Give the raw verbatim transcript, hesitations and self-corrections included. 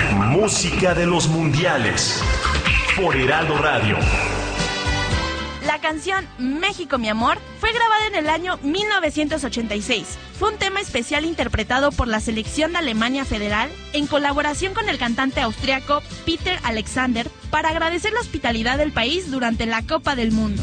Música de los mundiales por Heraldo Radio. La canción México mi amor fue grabada en el año mil novecientos ochenta y seis. Fue un tema especial interpretado por la selección de Alemania Federal en colaboración con el cantante austriaco Peter Alexander para agradecer la hospitalidad del país durante la Copa del Mundo.